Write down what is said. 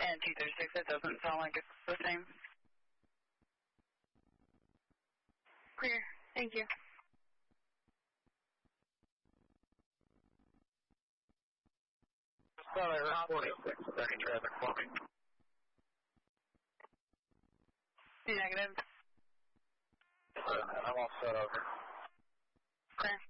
And 236, it doesn't sound like it's the same. Clear. Thank you. Thought I heard 46, 30 traffic for me. Negative. I'm all set over. Clear.